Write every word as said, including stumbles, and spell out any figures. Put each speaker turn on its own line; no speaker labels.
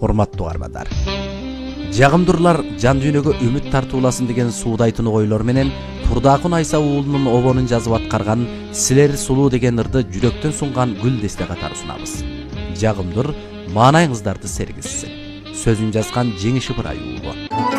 урматтуу арбадар. Жагымдырлар жан дүйнөгө үмүт тартууласын деген суудайтын ойлор менен Турдакун Айса уулунун обонун жазып аткарган Силер сулуу деген ырды жүрөктөн сунган гүл десте катары сунабыз. Жагымдыр маанайыңыздарды сергизсин. Сөзүн жазган Жеңиш Ыбырай уулу.